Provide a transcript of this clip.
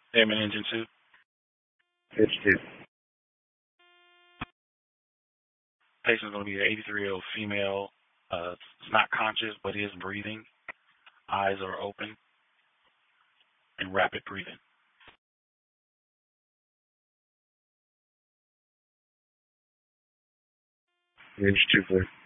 Airman Engine 2. Pitch 2. Patient's going to be an 83-year-old female. It's not conscious, but is breathing. Eyes are open and rapid breathing. Range 2 clear.